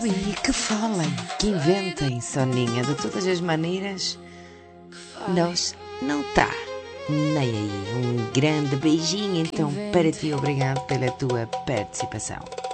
E que falem, que inventem, Soninha, de todas as maneiras, nós não tá nem aí. Um grande beijinho então para ti, obrigado pela tua participação.